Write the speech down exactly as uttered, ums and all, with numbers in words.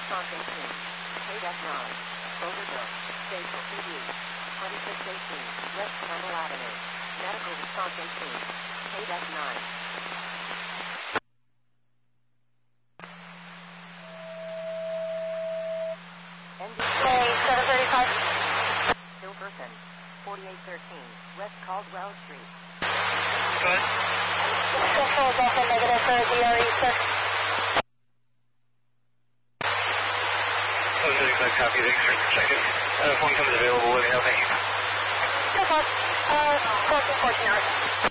response eighteen. K nine. Overbill. Station P D. twenty-six eighteen. West Campbell Avenue. Medical response eighteen. K nine. N D seven thirty-five. Still person. forty-eight thirteen. West Caldwell Street. Good. Central Delta negative for D R E six. seven thirty-five, copy. Thanks for checking. Uh, if one comes available, let me know. Thank you. No problem. Uh, close to fourteen hours.